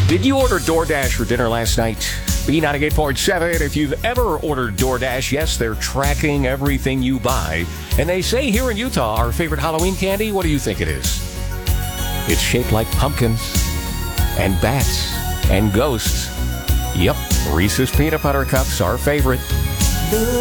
Did you order DoorDash for dinner last night? B98.7, if you've ever ordered DoorDash, yes, they're tracking everything you buy. And they say here in Utah, our favorite Halloween candy, what do you think it is? It's shaped like pumpkins and bats and ghosts. Yep, Reese's Peanut Butter Cups, our favorite.